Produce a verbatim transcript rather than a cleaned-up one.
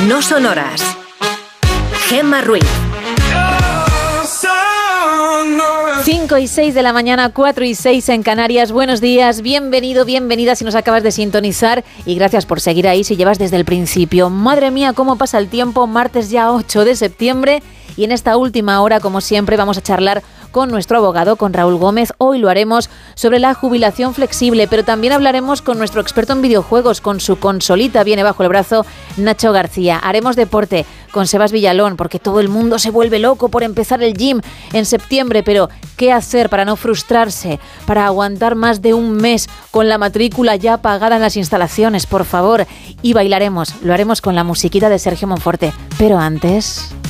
No sonoras. Gemma Ruiz. cinco y seis de la mañana, cuatro y seis en Canarias. Buenos días, bienvenido, bienvenida si nos acabas de sintonizar y gracias por seguir ahí si llevas desde el principio. Madre mía, cómo pasa el tiempo, martes ya ocho de septiembre y en esta última hora, como siempre, vamos a charlar con nuestro abogado, con Raúl Gómez. Hoy lo haremos sobre la jubilación flexible, pero también hablaremos con nuestro experto en videojuegos, con su consolita viene bajo el brazo, Nacho García. Haremos deporte con Sebas Villalón, porque todo el mundo se vuelve loco por empezar el gym en septiembre, pero ¿qué hacer para no frustrarse? Para aguantar más de un mes con la matrícula ya pagada en las instalaciones, por favor. Y bailaremos, lo haremos con la musiquita de Sergio Monforte. Pero antes...